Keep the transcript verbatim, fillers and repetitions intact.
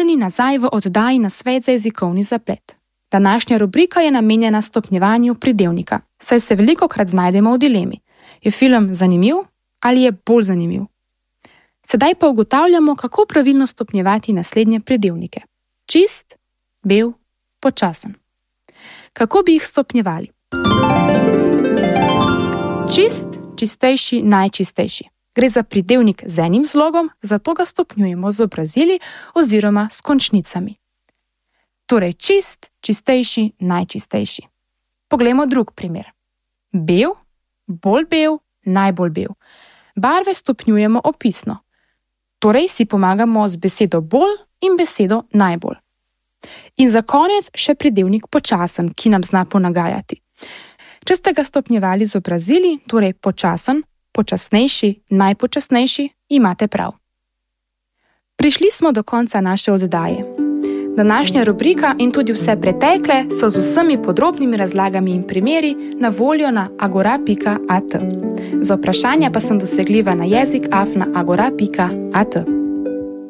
Pozdravljeni nazaj v oddaji Na svet za jezikovni zaplet. Današnja rubrika je namenjena stopnjevanju pridevnika, saj se velikokrat znajdemo v dilemi. Je film zanimiv ali je bolj zanimiv? Sedaj pa ugotavljamo, kako pravilno stopnjevati naslednje pridevnike. Čist, bel, počasen. Kako bi jih stopnjevali? Čist, čistejši, najčistejši. Gre za pridevnik z enim zlogom, zato ga stopnjujemo z obrazili oziroma s končnicami. Torej čist, čistejši, najčistejši. Poglejmo drug primer. Bel, bolj bel, najbolj bel. Barve stopnjujemo opisno. Torej si pomagamo z besedo bolj in besedo najbolj. In za konec še pridevnik počasen, ki nam zna ponagajati. Če ste ga stopnjevali z obrazili, torej počasen, počasnejši, najpočasnejši, imate prav. Prišli smo do konca naše oddaje. Današnja rubrika in tudi vse pretekle so z vsemi podrobnimi razlagami in primeri na voljo na agora pika at. Za vprašanja pa sem dosegljiva na jezik afna agora pika at.